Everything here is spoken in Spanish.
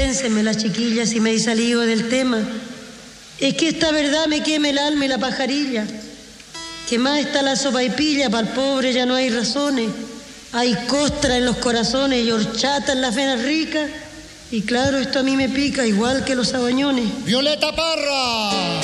dispénsenme las chiquillas si me he salido del tema. Es que esta verdad me quema el alma y la pajarilla. Que más está la sopaipilla, para el pobre ya no hay razones. Hay costra en los corazones y horchata en las venas ricas. Y claro, esto a mí me pica igual que los sabañones. Violeta Parra.